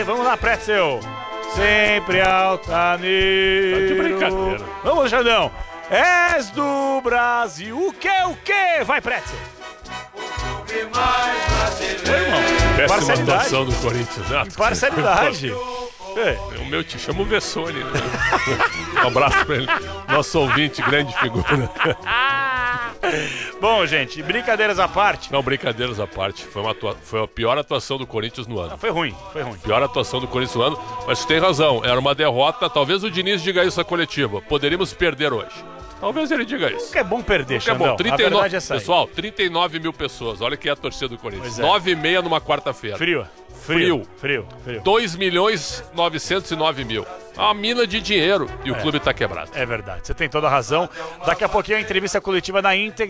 Vamos lá, Pretzel. Sempre altaneiro. Tá de brincadeira. Vamos, Jandão. És do Brasil. O quê? Vai, Pretzel. Irmão, Péssima parcialidade. atuação do Corinthians, né? Parcialidade. O meu te chama o Vessone, né? Um abraço pra ele. Nosso ouvinte, grande figura. Bom, gente, brincadeiras à parte. Não, brincadeiras à parte. Foi a pior atuação do Corinthians no ano. Foi ruim. Pior atuação do Corinthians no ano, mas você tem razão. Era uma derrota. Talvez o Diniz diga isso na coletiva. Poderíamos perder hoje. Talvez ele diga isso. Nunca é bom perder, Nunca é bom. Xandão. 39, a verdade é essa aí. pessoal, 39 mil pessoas. Olha que é a torcida do Corinthians. Pois é. 9h30 numa quarta-feira. Frio. 2.909.000. É uma mina de dinheiro e o clube tá quebrado. É verdade, você tem toda a razão. Daqui a pouquinho a entrevista coletiva na íntegra.